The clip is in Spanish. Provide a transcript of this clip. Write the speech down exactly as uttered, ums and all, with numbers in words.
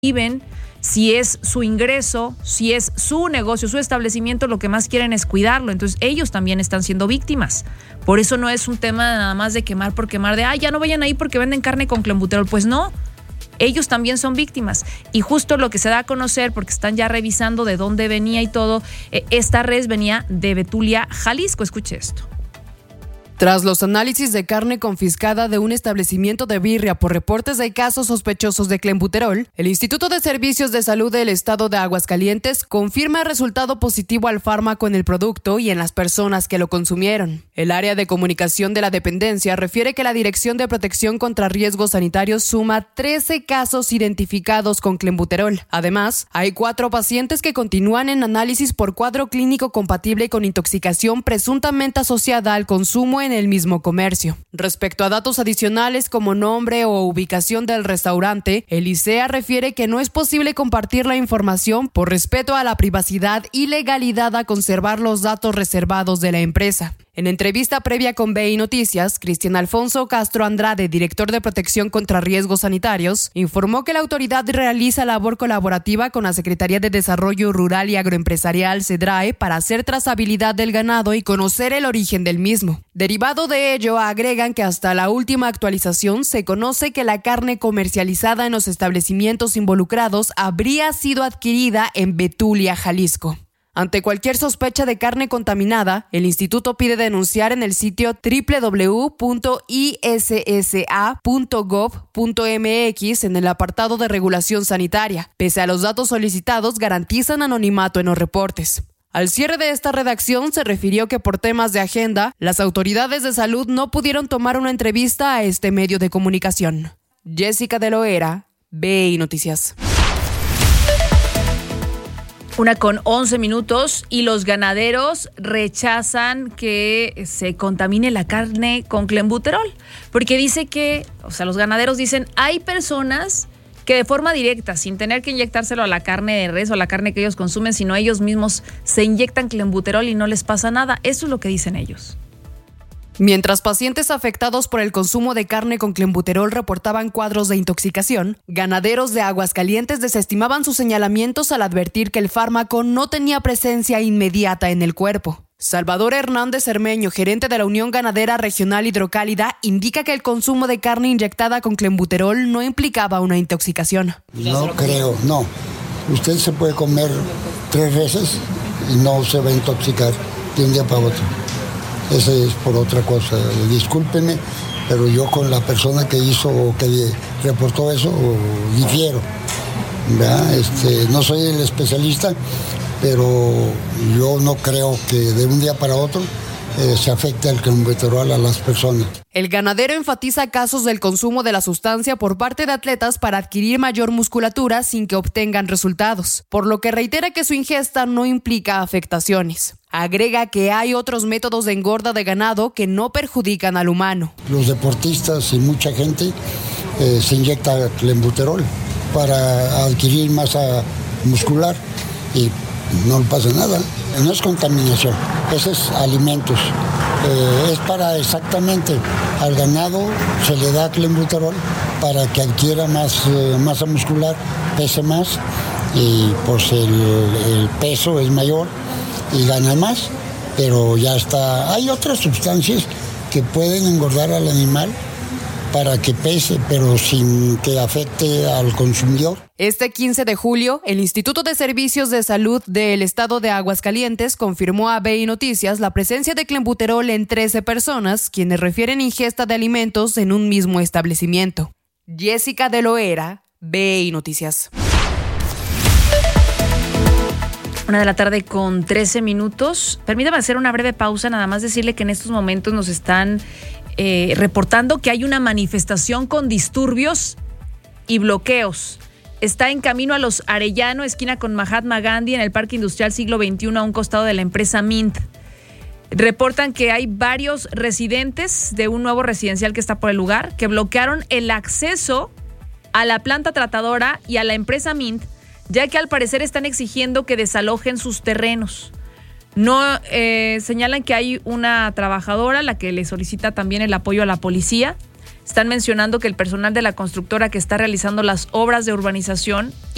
viven, si es su ingreso, si es su negocio, su establecimiento, lo que más quieren es cuidarlo. Entonces ellos también están siendo víctimas. Por eso no es un tema nada más de quemar por quemar, de, ah, ya no vayan ahí porque venden carne con clenbuterol. Pues no, ellos también son víctimas. Y justo lo que se da a conocer, porque están ya revisando de dónde venía y todo, eh, esta res venía de Betulia, Jalisco. Escuche esto. Tras los análisis de carne confiscada de un establecimiento de birria por reportes de casos sospechosos de clenbuterol, el Instituto de Servicios de Salud del Estado de Aguascalientes confirma el resultado positivo al fármaco en el producto y en las personas que lo consumieron. El área de comunicación de la dependencia refiere que la Dirección de Protección contra Riesgos Sanitarios suma trece casos identificados con clenbuterol. Además, hay cuatro pacientes que continúan en análisis por cuadro clínico compatible con intoxicación presuntamente asociada al consumo en en el mismo comercio. Respecto a datos adicionales como nombre o ubicación del restaurante, el I C E A refiere que no es posible compartir la información por respeto a la privacidad y legalidad a conservar los datos reservados de la empresa. En entrevista previa con B I Noticias, Cristian Alfonso Castro Andrade, director de Protección contra Riesgos Sanitarios, informó que la autoridad realiza labor colaborativa con la Secretaría de Desarrollo Rural y Agroempresarial, SEDRAE, para hacer trazabilidad del ganado y conocer el origen del mismo. Derivado de ello, agregan que hasta la última actualización se conoce que la carne comercializada en los establecimientos involucrados habría sido adquirida en Betulia, Jalisco. Ante cualquier sospecha de carne contaminada, el instituto pide denunciar en el sitio doble u doble u doble u punto i s s a punto gov punto m x en el apartado de regulación sanitaria. Pese a los datos solicitados, garantizan anonimato en los reportes. Al cierre de esta redacción se refirió que por temas de agenda, las autoridades de salud no pudieron tomar una entrevista a este medio de comunicación. Jessica de Loera, B I Noticias. Una con once minutos y los ganaderos rechazan que se contamine la carne con clenbuterol, porque dice que, o sea, los ganaderos dicen, hay personas que de forma directa, sin tener que inyectárselo a la carne de res o a la carne que ellos consumen, sino ellos mismos se inyectan clenbuterol y no les pasa nada. Eso es lo que dicen ellos. Mientras pacientes afectados por el consumo de carne con clenbuterol reportaban cuadros de intoxicación, ganaderos de Aguascalientes desestimaban sus señalamientos al advertir que el fármaco no tenía presencia inmediata en el cuerpo. Salvador Hernández Cermeño, gerente de la Unión Ganadera Regional Hidrocálida, indica que el consumo de carne inyectada con clenbuterol no implicaba una intoxicación. No creo, no. Usted se puede comer tres veces y no se va a intoxicar de un día para otro. Ese es por otra cosa. Discúlpeme, pero yo con la persona que hizo o que reportó eso difiero. ¿Verdad? Este, no soy el especialista, pero yo no creo que de un día para otro eh, se afecte el clenbuterol a las personas. El ganadero enfatiza casos del consumo de la sustancia por parte de atletas para adquirir mayor musculatura sin que obtengan resultados, por lo que reitera que su ingesta no implica afectaciones. Agrega que hay otros métodos de engorda de ganado que no perjudican al humano. Los deportistas y mucha gente eh, se inyecta clenbuterol para adquirir masa muscular y no le pasa nada. No es contaminación, eso es alimentos. Eh, es para exactamente al ganado se le da clenbuterol para que adquiera más eh, masa muscular, pese más y pues el, el peso es mayor y gana más, pero ya está. Hay otras sustancias que pueden engordar al animal para que pese, pero sin que afecte al consumidor. Este quince de julio, el Instituto de Servicios de Salud del Estado de Aguascalientes confirmó a B I Noticias la presencia de clenbuterol en trece personas, quienes refieren ingesta de alimentos en un mismo establecimiento. Jessica de Loera, B I Noticias. Una de la tarde con trece minutos. Permítame hacer una breve pausa, nada más decirle que en estos momentos nos están eh, reportando que hay una manifestación con disturbios y bloqueos. Está en camino a Los Arellano, esquina con Mahatma Gandhi, en el Parque Industrial Siglo veintiuno, a un costado de la empresa Mint. Reportan que hay varios residentes de un nuevo residencial que está por el lugar que bloquearon el acceso a la planta tratadora y a la empresa Mint, ya que al parecer están exigiendo que desalojen sus terrenos. No eh, señalan que hay una trabajadora a la que le solicita también el apoyo a la policía. Están mencionando que el personal de la constructora que está realizando las obras de urbanización